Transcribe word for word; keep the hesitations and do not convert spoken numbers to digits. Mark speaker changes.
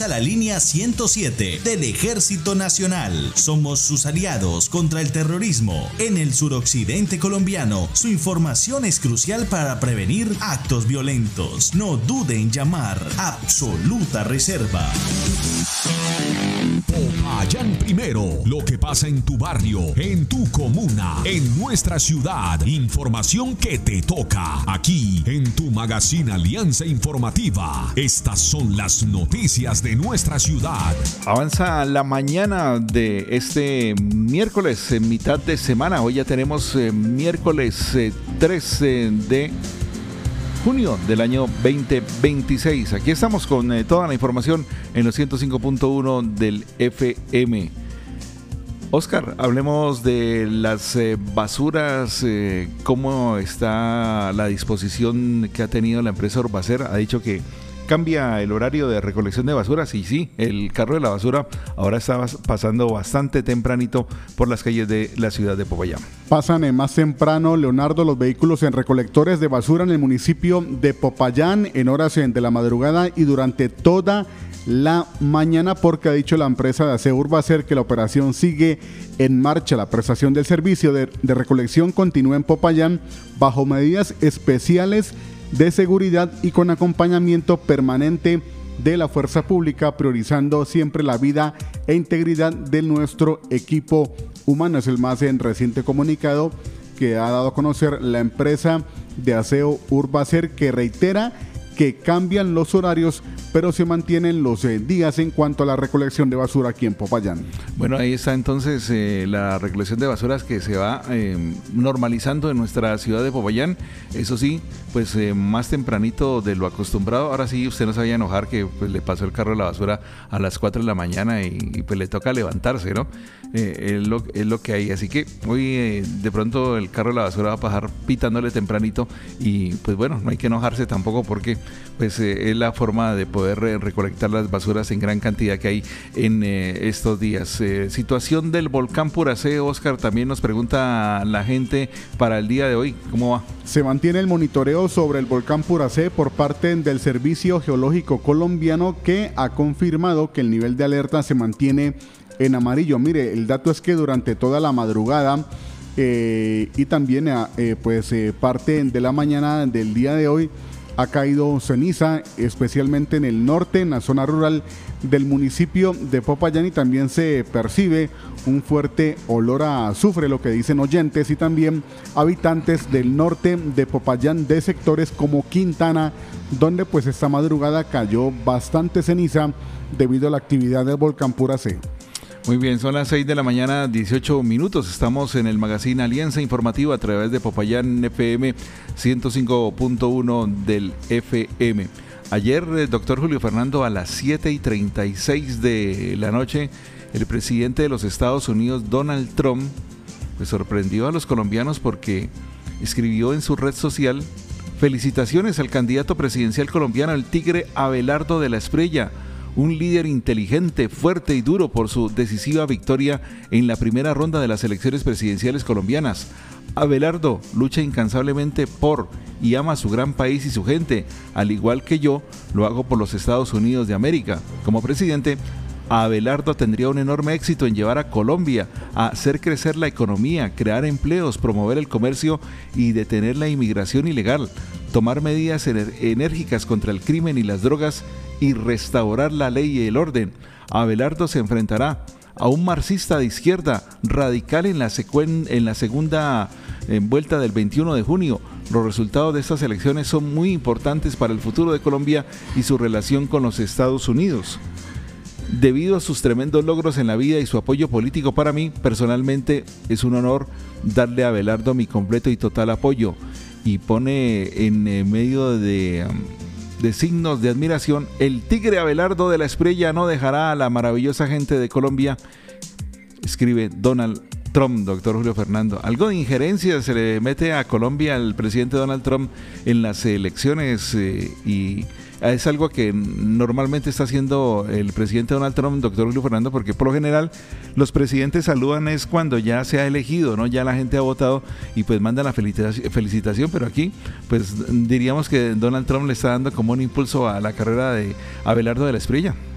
Speaker 1: a la línea ciento siete del Ejército Nacional. Somos sus aliados contra el terrorismo. En el suroccidente colombiano, su información es crucial para prevenir actos violentos. No dude en llamar. Absoluta Reserva.
Speaker 2: Popayán Primero, lo que pasa en tu barrio, en tu comuna, en nuestra ciudad. Información que te toca aquí en tu magazine Alianza Informativa. Estas son las noticias de nuestra ciudad.
Speaker 3: Avanza la mañana de este miércoles, en mitad de semana. Hoy ya tenemos eh, miércoles eh, trece de junio del año veinte veintiséis. Aquí estamos con eh, toda la información en los ciento cinco punto uno del F M. Oscar, hablemos de las eh, basuras, eh, cómo está la disposición que ha tenido la empresa Urbacer. Ha dicho que cambia el horario de recolección de basuras y sí, el carro de la basura ahora está pasando bastante tempranito por las calles de la ciudad de Popayán.
Speaker 4: Pasan más temprano, Leonardo, los vehículos en recolectores de basura en el municipio de Popayán en horas de la madrugada y durante toda la mañana, porque ha dicho la empresa de aseo Urbacer que la operación sigue en marcha. La prestación del servicio de, de recolección continúa en Popayán bajo medidas especiales de seguridad y con acompañamiento permanente de la fuerza pública, priorizando siempre la vida e integridad de nuestro equipo humano. Es el más en reciente comunicado que ha dado a conocer la empresa de aseo Urbacer, que reitera que cambian los horarios, pero se mantienen los eh, días en cuanto a la recolección de basura aquí en Popayán.
Speaker 3: Bueno, ahí está entonces eh, la recolección de basuras que se va eh, normalizando en nuestra ciudad de Popayán. Eso sí, pues eh, más tempranito de lo acostumbrado. Ahora sí, usted no se vaya a enojar que pues, le pasó el carro de la basura a las cuatro de la mañana y, y pues le toca levantarse, ¿no? Eh, es, lo, es lo que hay. Así que hoy eh, de pronto el carro de la basura va a pasar pitándole tempranito y pues bueno, no hay que enojarse tampoco porque pues eh, es la forma de poder eh, recolectar las basuras en gran cantidad que hay en eh, estos días. Eh, situación del volcán Puracé, Oscar, también nos pregunta la gente para el día de hoy, ¿cómo va?
Speaker 4: Se mantiene el monitoreo sobre el volcán Puracé por parte del Servicio Geológico Colombiano, que ha confirmado que el nivel de alerta se mantiene en amarillo. Mire, el dato es que durante toda la madrugada eh, y también eh, pues eh, parte de la mañana del día de hoy ha caído ceniza, especialmente en el norte, en la zona rural del municipio de Popayán, y también se percibe un fuerte olor a azufre, lo que dicen oyentes y también habitantes del norte de Popayán, de sectores como Quintana, donde pues esta madrugada cayó bastante ceniza debido a la actividad del volcán Puracé.
Speaker 3: Muy bien, son las seis de la mañana, dieciocho minutos. Estamos en el magazine Alianza Informativa a través de Popayán F M ciento cinco punto uno del F M. Ayer, el doctor Julio Fernando, a las siete y treinta y seis de la noche, el presidente de los Estados Unidos, Donald Trump, pues sorprendió a los colombianos porque escribió en su red social: felicitaciones al candidato presidencial colombiano, el Tigre Abelardo de la Espriella, un líder inteligente, fuerte y duro por su decisiva victoria en la primera ronda de las elecciones presidenciales colombianas. Abelardo lucha incansablemente por y ama a su gran país y su gente, al igual que yo lo hago por los Estados Unidos de América. Como presidente, Abelardo tendría un enorme éxito en llevar a Colombia a hacer crecer la economía, crear empleos, promover el comercio y detener la inmigración ilegal, tomar medidas ener- enérgicas contra el crimen y las drogas y restaurar la ley y el orden. Abelardo se enfrentará a un marxista de izquierda radical en la, secuen- en la segunda eh, vuelta del veintiuno de junio. Los resultados de estas elecciones son muy importantes para el futuro de Colombia y su relación con los Estados Unidos. Debido a sus tremendos logros en la vida y su apoyo político, para mí, personalmente, es un honor darle a Abelardo mi completo y total apoyo. Y pone en medio de, de signos de admiración: el Tigre Abelardo de la Espriella no dejará a la maravillosa gente de Colombia, escribe Donald Trump, doctor Julio Fernando. Algo de injerencia se le mete a Colombia al presidente Donald Trump en las elecciones eh, y es algo que normalmente está haciendo el presidente Donald Trump, doctor Julio Fernando, porque por lo general los presidentes saludan es cuando ya se ha elegido, ¿no? Ya la gente ha votado y pues mandan la felicitación, pero aquí pues diríamos que Donald Trump le está dando como un impulso a la carrera de Abelardo de la Espriella.